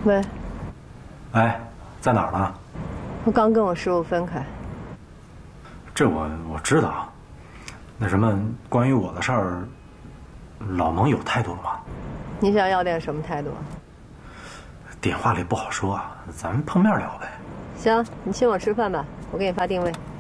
喂， 哎，在哪儿呢？ 我刚跟我师傅分开。 这我知道。那什么，关于我的事儿，老蒙有态度了吗？ 你想要点什么态度？ 电话里不好说啊，咱们碰面聊呗。 行，你请我吃饭吧，我给你发定位。